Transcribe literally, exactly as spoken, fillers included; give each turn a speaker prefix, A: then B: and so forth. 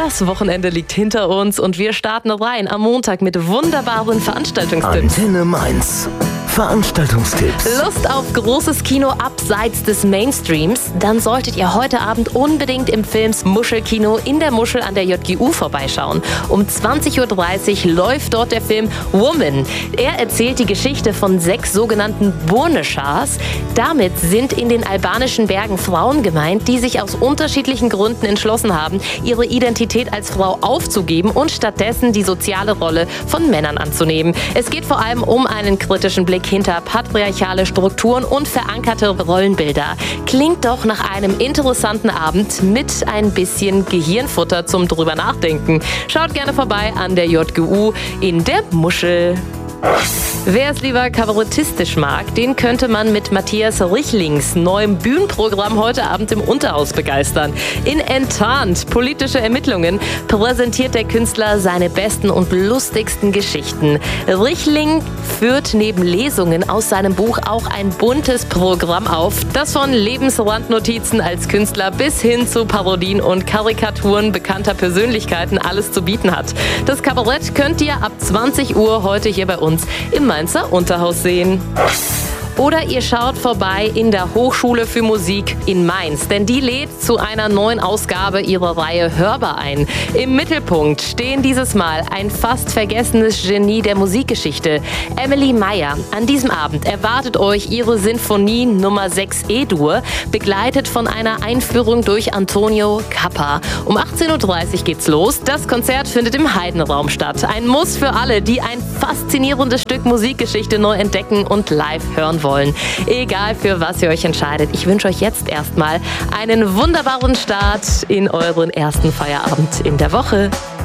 A: Das Wochenende liegt hinter uns und wir starten rein am Montag mit wunderbaren Veranstaltungstipps.
B: Antenne Mainz. Veranstaltungstipps.
A: Lust auf großes Kino abseits des Mainstreams? Dann solltet ihr heute Abend unbedingt im Films Muschelkino in der Muschel an der J G U vorbeischauen. Um zwanzig Uhr dreißig läuft dort der Film Woman. Er erzählt die Geschichte von sechs sogenannten Burneschars. Damit sind in den albanischen Bergen Frauen gemeint, die sich aus unterschiedlichen Gründen entschlossen haben, ihre Identität als Frau aufzugeben und stattdessen die soziale Rolle von Männern anzunehmen. Es geht vor allem um einen kritischen Blick hinter patriarchale Strukturen und verankerte Rollenbilder. Klingt doch nach einem interessanten Abend mit ein bisschen Gehirnfutter zum drüber nachdenken. Schaut gerne vorbei an der J G U in der Muschel. Wer es lieber kabarettistisch mag, den könnte man mit Matthias Richlings neuem Bühnenprogramm heute Abend im Unterhaus begeistern. In Enttarnt, politische Ermittlungen, präsentiert der Künstler seine besten und lustigsten Geschichten. Richling führt neben Lesungen aus seinem Buch auch ein buntes Programm auf, das von Lebensrandnotizen als Künstler bis hin zu Parodien und Karikaturen bekannter Persönlichkeiten alles zu bieten hat. Das Kabarett könnt ihr ab zwanzig Uhr heute hier bei uns im Mainzer Unterhaus sehen. Oder ihr schaut vorbei in der Hochschule für Musik in Mainz, denn die lädt zu einer neuen Ausgabe ihrer Reihe Hörbar ein. Im Mittelpunkt stehen dieses Mal ein fast vergessenes Genie der Musikgeschichte, Emily Meyer. An diesem Abend erwartet euch ihre Sinfonie Nummer sechs E-Dur, begleitet von einer Einführung durch Antonio Cappa. Um achtzehn Uhr dreißig geht's los. Das Konzert findet im Heidenraum statt. Ein Muss für alle, die ein faszinierendes Stück Musikgeschichte neu entdecken und live hören wollen. Egal für was ihr euch entscheidet, ich wünsche euch jetzt erstmal einen wunderbaren Start in euren ersten Feierabend in der Woche.